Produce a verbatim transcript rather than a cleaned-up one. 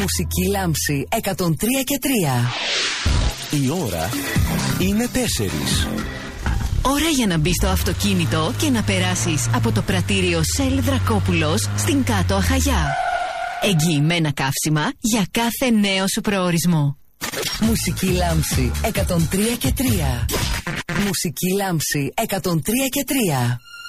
Μουσική λάμψη εκατόν τρία και τρία. Η ώρα είναι τέσσερις. Ώρα για να μπεις στο αυτοκίνητο και να περάσεις από το πρατήριο Σέλ Δρακόπουλος στην Κάτω Αχαγιά. Εγγυημένα καύσιμα για κάθε νέο σου προορισμό. Μουσική λάμψη εκατόν τρία και τρία. Μουσική λάμψη εκατόν τρία και τρία.